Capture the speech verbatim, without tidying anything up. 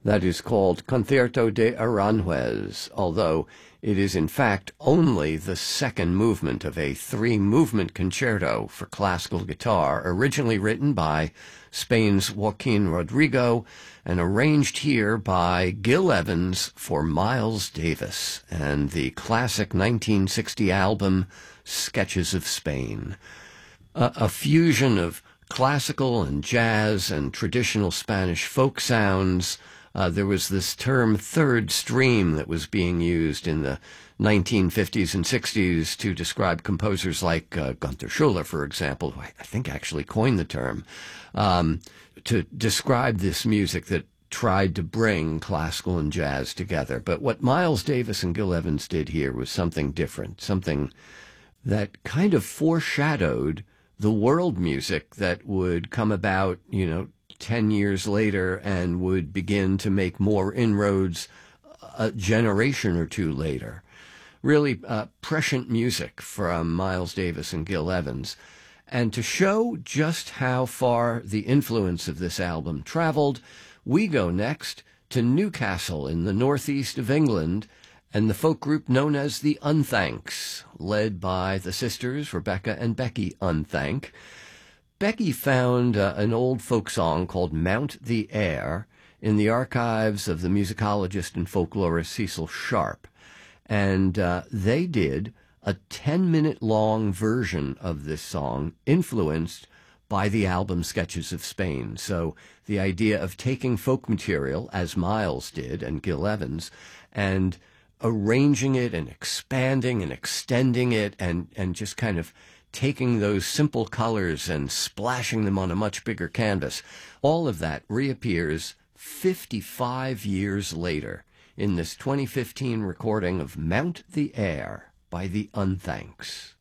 that is called Concierto de Aranjuez, although it is in fact only the second movement of a three-movement concerto for classical guitar, originally written by Spain's Joaquin Rodrigo and arranged here by Gil Evans for Miles Davis and the classic nineteen sixty album Sketches of Spain. A, a fusion of classical and jazz and traditional Spanish folk sounds. Uh, there was this term third stream that was being used in the nineteen fifties and sixties to describe composers like uh, Gunther Schuller, for example, who I, I think actually coined the term, um, to describe this music that tried to bring classical and jazz together. But what Miles Davis and Gil Evans did here was something different, something that kind of foreshadowed the world music that would come about, you know, ten years later and would begin to make more inroads a generation or two later. Really uh, prescient music from Miles Davis and Gil Evans. And to show just how far the influence of this album traveled, we go next to Newcastle in the northeast of England and the folk group known as the Unthanks, led by the sisters Rebecca and Becky Unthank. Becky found uh, an old folk song called Mount the Air in the archives of the musicologist and folklorist Cecil Sharp, and uh, they did a ten-minute long version of this song influenced by the album Sketches of Spain. So the idea of taking folk material, as Miles did and Gil Evans, and arranging it and expanding and extending it and, and just kind of taking those simple colors and splashing them on a much bigger canvas. All of that reappears fifty-five years later in this twenty fifteen recording of Mount the Air by the Unthanks.